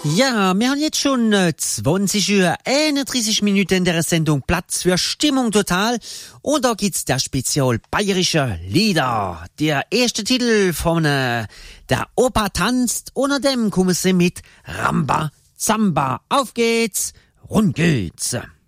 Ja, wir haben jetzt schon 20 Uhr, 31 Minuten in der Sendung Platz für Stimmung total. Und da gibt's der Spezial bayerische Lieder. Der erste Titel von der Opa tanzt. Unter dem kommen sie mit Ramba Zamba. Auf geht's, rund geht's.